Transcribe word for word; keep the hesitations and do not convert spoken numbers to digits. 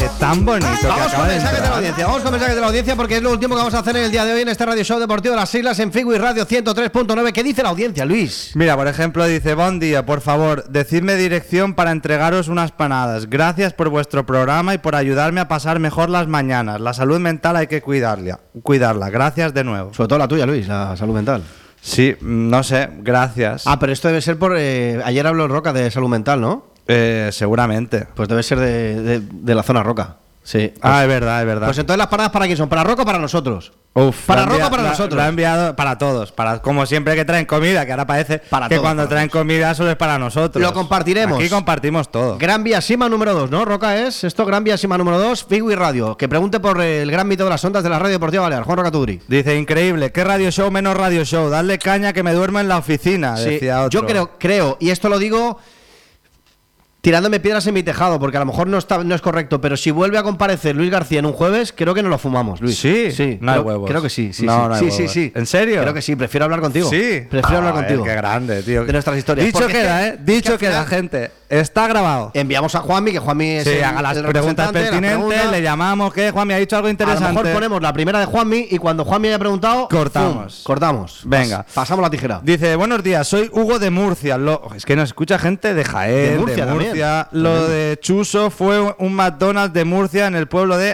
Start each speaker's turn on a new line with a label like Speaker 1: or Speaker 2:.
Speaker 1: mensaje tan bonito que
Speaker 2: Vamos
Speaker 1: acaba
Speaker 2: con
Speaker 1: de
Speaker 2: mensajes de la
Speaker 1: entrar.
Speaker 2: audiencia, vamos con mensajes de la audiencia porque es lo último que vamos a hacer en el día de hoy en este Radio Show Deportivo de las Islas en Figui Radio ciento tres punto nueve. ¿Qué dice la audiencia, Luis?
Speaker 1: Mira, por ejemplo, dice: buen día, por favor, decidme dirección para entregaros unas panadas. Gracias por vuestro programa y por ayudarme a pasar mejor las mañanas. La salud mental hay que cuidarla. cuidarla. Gracias de nuevo.
Speaker 2: Sobre todo la tuya, Luis, la salud mental.
Speaker 1: Sí, no sé, gracias.
Speaker 2: Ah, pero esto debe ser por... Eh, ayer habló Roca de salud mental, ¿no?
Speaker 1: Eh, seguramente.
Speaker 2: Pues debe ser de, de, de la zona Roca. Sí. Pues,
Speaker 1: Ah, es verdad, es verdad.
Speaker 2: pues entonces las paradas ¿para quién son? ¿Para Roca o para nosotros?
Speaker 1: Uf,
Speaker 2: para
Speaker 1: lo ha
Speaker 2: Roca o
Speaker 1: envia-
Speaker 2: para
Speaker 1: lo ha-
Speaker 2: nosotros.
Speaker 1: Lo ha enviado para todos, para como siempre que traen comida, que ahora parece
Speaker 2: Para
Speaker 1: que
Speaker 2: todos,
Speaker 1: cuando
Speaker 2: para
Speaker 1: traen
Speaker 2: todos.
Speaker 1: comida solo es para nosotros.
Speaker 2: Lo compartiremos.
Speaker 1: Aquí compartimos todo.
Speaker 2: Gran Vía Sima número dos, ¿no? Roca es esto, Gran Vía Sima número dos, Figui Radio. Que pregunte por el gran mito de las ondas de la Radio Deportiva Balear. Juan Roca Tudri.
Speaker 1: Dice: increíble, qué radio show menos radio show. Dadle caña que me duermo en la oficina.
Speaker 2: Sí,
Speaker 1: Decía otro.
Speaker 2: yo creo, creo, y esto lo digo tirándome piedras en mi tejado, porque a lo mejor no está, no es correcto, pero si vuelve a comparecer Luis García en un jueves, creo que nos lo fumamos, Luis.
Speaker 1: Sí,
Speaker 2: sí,
Speaker 1: no hay
Speaker 2: creo,
Speaker 1: huevos.
Speaker 2: creo que sí, sí,
Speaker 1: No,
Speaker 2: sí,
Speaker 1: no hay
Speaker 2: sí,
Speaker 1: huevos.
Speaker 2: sí, sí.
Speaker 1: ¿En serio?
Speaker 2: Creo que sí, prefiero hablar contigo.
Speaker 1: Sí.
Speaker 2: Prefiero hablar
Speaker 1: Joder,
Speaker 2: contigo.
Speaker 1: Qué grande, tío.
Speaker 2: De nuestras historias.
Speaker 1: Dicho
Speaker 2: Porque
Speaker 1: queda,
Speaker 2: es
Speaker 1: ¿eh?
Speaker 2: que-
Speaker 1: Dicho
Speaker 2: es que al
Speaker 1: queda,
Speaker 2: final
Speaker 1: gente. Está grabado.
Speaker 2: Enviamos a Juanmi, que Juanmi es
Speaker 1: Sí,
Speaker 2: el-
Speaker 1: haga las
Speaker 2: el
Speaker 1: preguntas
Speaker 2: representante, la
Speaker 1: pertinentes,
Speaker 2: pregunta.
Speaker 1: le llamamos. ¿Qué? Juan, me ha dicho algo
Speaker 2: A
Speaker 1: interesante.
Speaker 2: lo mejor ponemos la primera de Juanmi y cuando Juanmi haya preguntado,
Speaker 1: Cortamos.
Speaker 2: ¡fum! Cortamos.
Speaker 1: Venga.
Speaker 2: Pas- pasamos la tijera.
Speaker 1: Dice: buenos días, soy Hugo de Murcia. Lo... Es que nos escucha gente de Jaén,
Speaker 2: De
Speaker 1: de
Speaker 2: Murcia
Speaker 1: Murcia.
Speaker 2: también.
Speaker 1: Lo
Speaker 2: También.
Speaker 1: de Chuso fue un McDonald's de Murcia en el pueblo de